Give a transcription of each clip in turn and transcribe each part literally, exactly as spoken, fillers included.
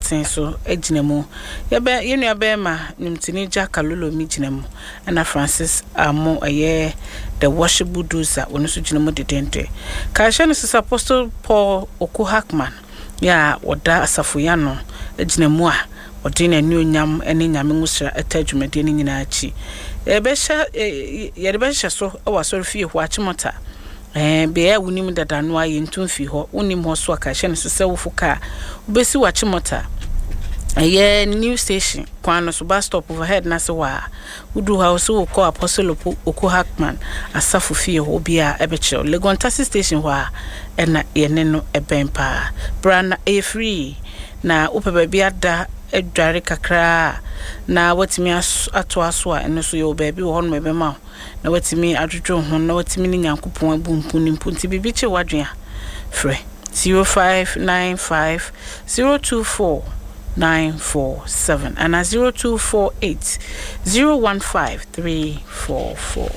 Asen so egyina mu yebe yenu abema nimtini Jaka Lolo mi gyina mu ana Francis Amo eye the worship bulldozer onu so gyina mu dedente ka hye no Sister Apostle Paul Oku Hackman ya oda asafoya no egyina mu a odina ni onyam ene nyame ngusra etadwumade ni nyina achi ebe hye ye be hye so wa so fie ho achimota eh be ya wunim dada no aye ntumfi ho unim ho so aka hye no sese wofuka ubesi wachimota eye new station kwano so bus stop overhead na se wa udu house wo ko Apostle Oku Hackman asafo fie ho bia ebeche Legon taxi station wa ena yene no ebempa brana e free na upeba bia da edware kakra na watimi ato aso a eno so yo baabi wo hono mebema na watimi adwodwo ho na watimi ni Nyankopon abumpu ni mpunti bibiche wadwea frɛ zero five nine five zero two four nine four seven and zero two four eight zero one five three four four.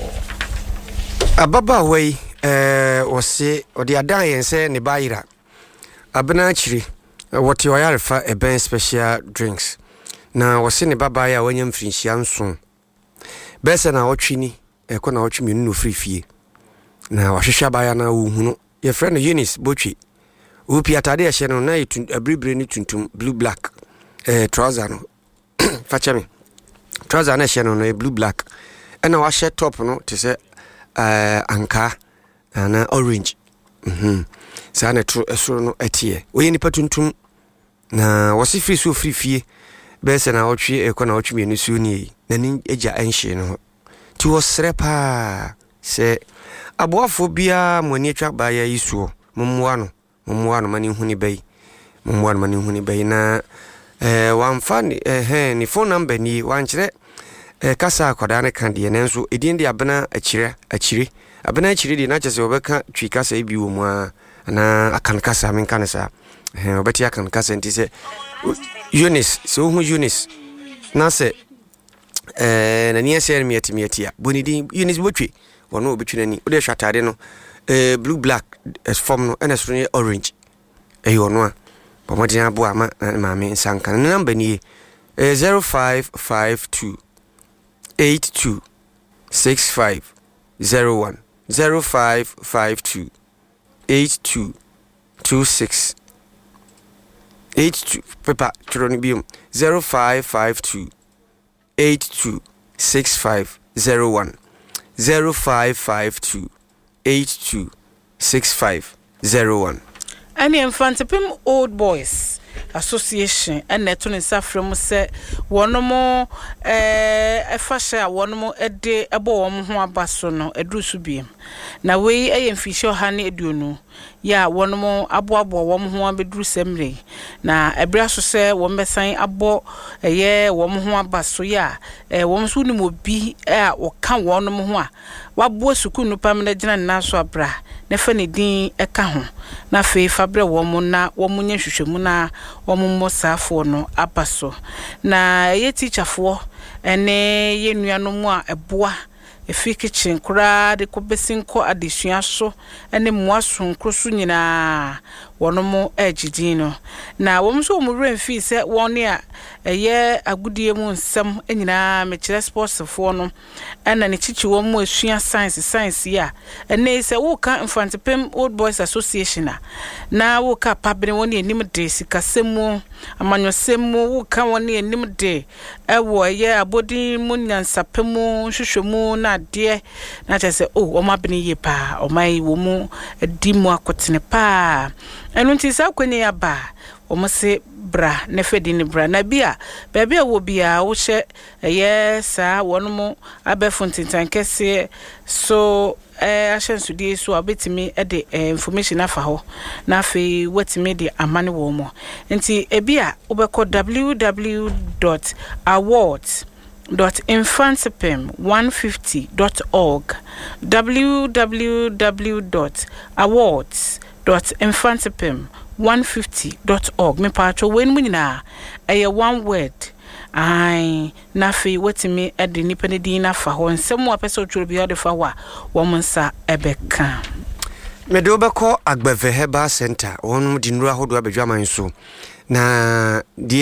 Ababa way eh wose odi adan yense ne bayira abena chiri what you are for a ben special drinks na wose ne baba ya wanya mfrinhia nso bese na otwini e ko na otwimi no frifie na wahwehwa baya na wo hunu ye friend Eunice Botwi wo piatade ehye no na abribre ni tuntum blue black eh trouser no facha me trouser na ehye no no blue black ena wa share top no te se eh anka na orange mhm sa na tro esoro no etie wo ye ni patuntum na wasi free so free fie bese na otwe e ko na otwe me ni su ni na ni eja enhye no ti wo srepa se aboafo bia moni atwa ba ya isuo mommoa no mommoa no mani huni bai mommoa no mani huni bai na eh wamfa ni eh ni phone number ni wankyere eh kasa akoda ne kan de nenso edin de abena akire akire abena akire de na kyese obeka twi kasa ebi wo mu a na akan kasa men kan sa eh obeti akan kasa nti se Eunice so hu Eunice na se eh na nie se mi ati mi ati a bonidi Eunice Botwi wono obetwi nani ode hwatade no eh blue black as form no ena so orange eh wono a pomodi abo ama na maame nsanka na number ni eh zero five five two eight two six five zero one zero five five two eight two two six eight two papa tronibium zero five five two eight two six five zero one zero five five two eight two six five zero one. Any Infantipim Old Boys Association and Neton in Safram se one more a fascia, one more a day a bomb who are basono, a drusubium. Now we a fisher honey eduno. Ya one more abo one who be drusemre. Na a brasso say one be sign abo a year one who are basso ya a woman soon will be air or come one more. What boys who couldn't permanent naso bra. Nefani din eka ho na fe fabre wo mu na wo munye hwehwemu na wo mu safo no abaso na ye teacherfo ene ye nuanom a eboa efi kitchen kura de ko besinko adesua so ene moaso nkroso nyina wonom agidin no na wo mso mu remfi se won a eye agudie mu nsem enyina mekire sports fo no ena ne chichi wo mu asua science science ya ene se wo ka Infantipim Old Boys Association na wo ka pabene woni enim de sikasemu amanyosemu wo ka woni enim de ewo eye abodi mu nyansapemu hwehwemu na de na chese oh wo mabene ye pa o mai wo mu di mu akotene pa enu nti sa kwani ya ba o mo se bra ne fedi ni bra na bia baabi a wo bia wo hye eye sa wono abefo ntintan kese so eh ahyensu die so abetimi e de information afa ho na afi wetimi de amane wo mo nti ebia wo be ko w w w dot awards dot infantipim one fifty dot org w w w dot awards dot infantipim one fifty dot org me patro wen munina eye one word ai na fe wetimi e de nipa ne din na fa ho nsem wa pese otworo bi ode fa wa wo monsa ebeka me do be ko Agbave Herbal Center won di nura hodo abedwaman so na